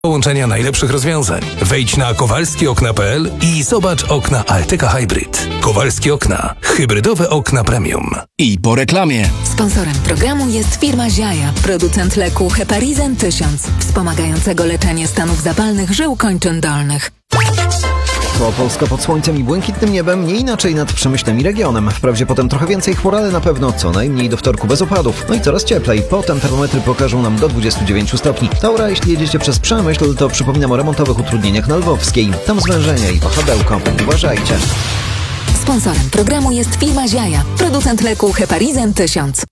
Połączenia najlepszych rozwiązań. Wejdź na kowalskiokna.pl i zobacz okna Alteca Hybrid. Kowalskie Okna. Hybrydowe okna premium. I po reklamie. Sponsorem programu jest firma Ziaja, producent leku Heparizan 1000, wspomagającego leczenie stanów zapalnych żył kończyn dolnych. To Polska pod słońcem i błękitnym niebem, nie inaczej nad Przemyślem i regionem. Wprawdzie potem trochę więcej chmur, ale na pewno co najmniej do wtorku bez opadów. No i coraz cieplej. Potem termometry pokażą nam do 29 stopni. Taura, jeśli jedziecie przez Przemyśl, to przypominam o remontowych utrudnieniach na Lwowskiej. Tam zwężenie i wahadełko. Uważajcie. Sponsorem programu jest firma Ziaja, producent leku Heparizan 1000.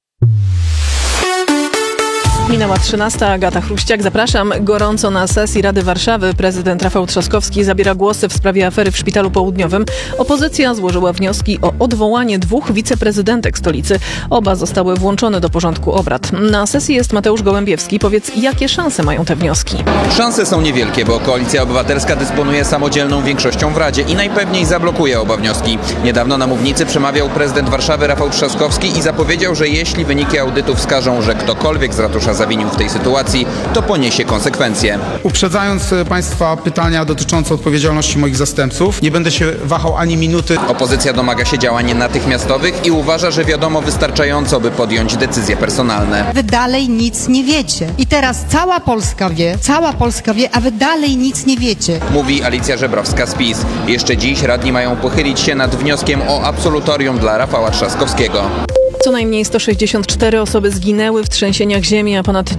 Minęła 13. Agata Chruściak. Zapraszam. Gorąco na sesji Rady Warszawy. Prezydent Rafał Trzaskowski zabiera głosy w sprawie afery w Szpitalu Południowym. Opozycja złożyła wnioski o odwołanie 2 wiceprezydentek stolicy. Oba zostały włączone do porządku obrad. Na sesji jest Mateusz Gołębiewski. Powiedz, jakie szanse mają te wnioski? Szanse są niewielkie, bo Koalicja Obywatelska dysponuje samodzielną większością w Radzie i najpewniej zablokuje oba wnioski. Niedawno na mównicy przemawiał prezydent Warszawy Rafał Trzaskowski i zapowiedział, że jeśli wyniki audytu wskażą, że ktokolwiek z ratusza zawinił w tej sytuacji, to poniesie konsekwencje. Uprzedzając Państwa pytania dotyczące odpowiedzialności moich zastępców, nie będę się wahał ani minuty. Opozycja domaga się działań natychmiastowych i uważa, że wiadomo wystarczająco, by podjąć decyzje personalne. Wy dalej nic nie wiecie. I teraz cała Polska wie, a wy dalej nic nie wiecie. Mówi Alicja Żebrowska z PiS. Jeszcze dziś radni mają pochylić się nad wnioskiem o absolutorium dla Rafała Trzaskowskiego. Co najmniej 164 osoby zginęły w trzęsieniach ziemi, a ponad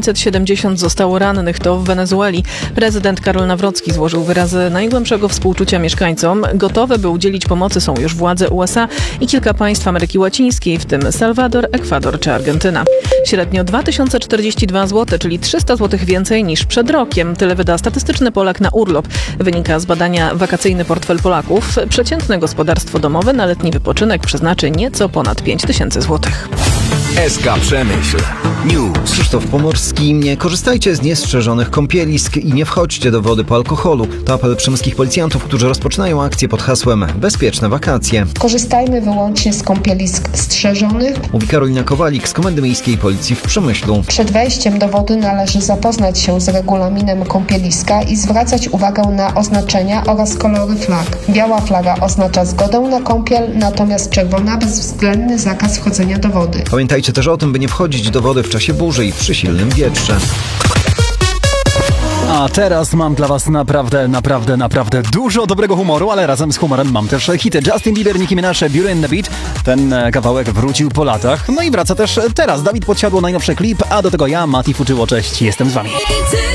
970 zostało rannych. To w Wenezueli. Prezydent Karol Nawrocki złożył wyrazy najgłębszego współczucia mieszkańcom. Gotowe, by udzielić pomocy, są już władze USA i kilka państw Ameryki Łacińskiej, w tym Salwador, Ekwador czy Argentyna. Średnio 2042 zł, czyli 300 zł więcej niż przed rokiem. Tyle wyda statystyczny Polak na urlop. Wynika z badania Wakacyjny portfel Polaków. Przeciętne gospodarstwo domowe na letni wypoczynek przeznaczy nieco ponad 5000 złotych. SK Przemyśl. News. Krzysztof Pomorski. Nie korzystajcie z niestrzeżonych kąpielisk i nie wchodźcie do wody po alkoholu. To apel przemyskich policjantów, którzy rozpoczynają akcję pod hasłem Bezpieczne wakacje. Korzystajmy wyłącznie z kąpielisk strzeżonych. Mówi Karolina Kowalik z Komendy Miejskiej Policji w Przemyślu. Przed wejściem do wody należy zapoznać się z regulaminem kąpieliska i zwracać uwagę na oznaczenia oraz kolory flag. Biała flaga oznacza zgodę na kąpiel, natomiast czerwona bezwzględny zakaz wchodzenia do wody. Pamiętajcie też o tym, by nie wchodzić do wody w czasie burzy i przy silnym wietrze. A teraz mam dla was naprawdę dużo dobrego humoru, ale razem z humorem mam też hity. Justin Bieber, Nicki Minaj, Beauty and the Beat. Ten kawałek wrócił po latach. No i wraca też teraz. Dawid Podsiadło, najnowszy klip, a do tego ja, Mati Fuczyło. Cześć, jestem z wami.